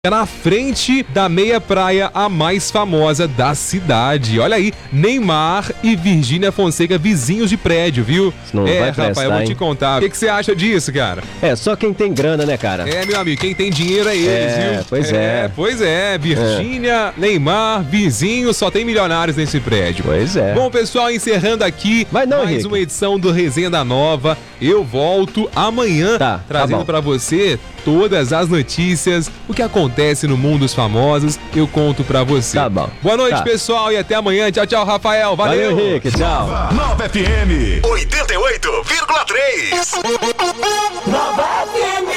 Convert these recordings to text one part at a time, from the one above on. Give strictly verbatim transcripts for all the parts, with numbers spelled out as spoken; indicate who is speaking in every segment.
Speaker 1: na frente da meia praia, a mais famosa da cidade. Olha aí, Neymar e Virgínia Fonseca, vizinhos de prédio, viu?
Speaker 2: Não
Speaker 1: é,
Speaker 2: vai
Speaker 1: Rafael,
Speaker 2: prestar,
Speaker 1: eu vou
Speaker 2: hein?
Speaker 1: te contar. O que, que você acha disso, cara?
Speaker 2: É, só quem tem grana, né, cara?
Speaker 1: É, meu amigo, quem tem dinheiro é eles,
Speaker 2: É,
Speaker 1: viu?
Speaker 2: pois é.
Speaker 1: Pois é, Virgínia, Neymar, vizinhos, só tem milionários nesse prédio.
Speaker 2: Pois é.
Speaker 1: Bom, pessoal, encerrando aqui
Speaker 2: Mas não,
Speaker 1: mais
Speaker 2: Henrique.
Speaker 1: uma edição do Resenha da Nova. Eu volto amanhã
Speaker 2: Tá, tá
Speaker 1: trazendo
Speaker 2: bom.
Speaker 1: pra você todas as notícias, o que acontece no mundo dos famosos, eu conto pra você.
Speaker 2: Tá bom.
Speaker 1: Boa noite,
Speaker 2: Tá.
Speaker 1: pessoal, e até amanhã. Tchau, tchau, Rafael. Valeu.
Speaker 2: Valeu, Henrique. Tchau.
Speaker 3: Nova F M oitenta e oito vírgula três.
Speaker 4: Nova F M.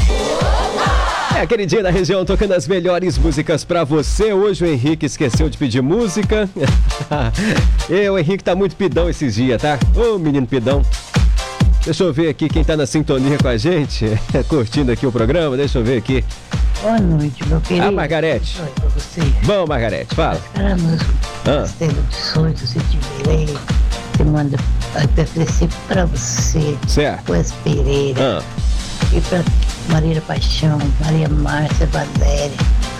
Speaker 2: É aquele dia da região tocando as melhores músicas pra você. Hoje o Henrique esqueceu de pedir música. E o Henrique tá muito pidão esses dias, tá? Ô, menino pidão. Deixa eu ver aqui quem tá na sintonia com a gente, curtindo aqui o programa. Deixa eu ver aqui.
Speaker 5: Boa noite, meu querido.
Speaker 2: A Margarete.
Speaker 5: Oi, pra você.
Speaker 2: Bom, Margarete, fala.
Speaker 5: Caramba,
Speaker 2: Ah.
Speaker 5: Castelo de Sonhos, se te verei. Você manda até oferecer pra você.
Speaker 2: Certo.
Speaker 5: Wes Pereira.
Speaker 2: Ah,
Speaker 5: E pra Maria Paixão, Maria Márcia Valéria.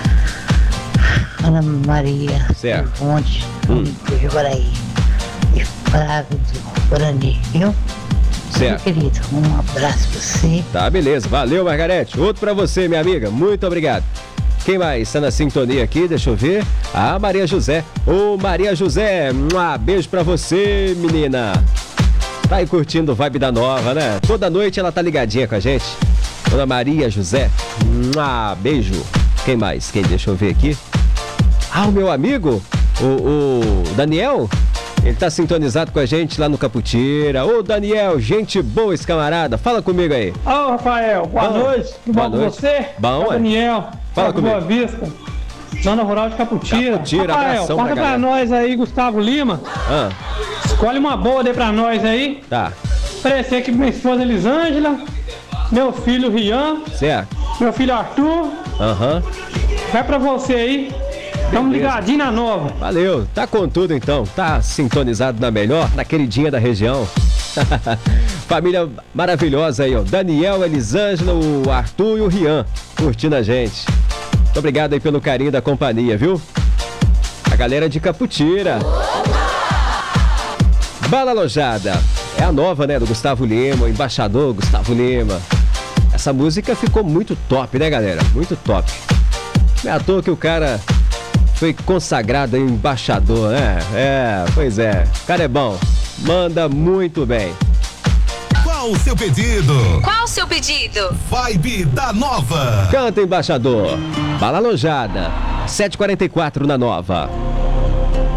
Speaker 5: Ana Maria.
Speaker 2: Certo.
Speaker 5: Fonte,
Speaker 2: Hum.
Speaker 5: do Juvaraí. E Flávio do Guarani, viu?
Speaker 2: certo.
Speaker 5: Meu querido, um abraço pra você.
Speaker 2: Tá, beleza. Valeu, Margarete. Outro pra você, minha amiga. Muito obrigado. Quem mais está na sintonia aqui? Deixa eu ver. A Maria José. Ô, Maria José. Um beijo pra você, menina. Tá aí curtindo o Vibe da Nova, né? Toda noite ela tá ligadinha com a gente. Dona Maria José. Um beijo. Quem mais? Quem? Deixa eu ver aqui. Ah, o meu amigo, o, o Daniel. Ele tá sintonizado com a gente lá no Caputira. Ô, Daniel, gente boa esse camarada. Fala comigo aí.
Speaker 6: Ô, Rafael, boa
Speaker 2: Ah,
Speaker 6: noite. Tudo
Speaker 2: boa
Speaker 6: bom com
Speaker 2: noite.
Speaker 6: você?
Speaker 2: Bom,
Speaker 6: É o
Speaker 2: ué.
Speaker 6: Daniel.
Speaker 2: Fala
Speaker 6: de Boa Vista. Zona Rural de Caputira.
Speaker 2: Caputira,
Speaker 6: Rafael,
Speaker 2: abração
Speaker 6: corta
Speaker 2: pra
Speaker 6: pra
Speaker 2: galera.
Speaker 6: nós aí, Gustavo Lima.
Speaker 2: Ah,
Speaker 6: Escolhe uma boa aí pra nós aí.
Speaker 2: tá.
Speaker 6: Oferecer aqui pra minha esposa Elisângela, meu filho Rian,
Speaker 2: Certo.
Speaker 6: meu filho Arthur.
Speaker 2: Aham.
Speaker 6: Vai pra você aí. Tamo
Speaker 2: Beleza.
Speaker 6: ligadinho na nova.
Speaker 2: Valeu, tá com tudo então, tá sintonizado na melhor, na queridinha da região. Família maravilhosa aí, ó. Daniel, Elisângela, o Arthur e o Rian, curtindo a gente. Muito obrigado aí pelo carinho da companhia, viu? A galera de Caputira. Bala Alojada. É a nova, né, do Gustavo Lima, o embaixador Gustavo Lima. Essa música ficou muito top, né, galera? Muito top. Não é à toa que o cara foi consagrado aí embaixador, né? É, pois é. O cara é bom. Manda muito bem.
Speaker 3: Qual o seu pedido?
Speaker 7: Qual o seu pedido?
Speaker 3: Vibe da Nova.
Speaker 2: Canta, embaixador. Bala Alojada. sete e quarenta e quatro na Nova.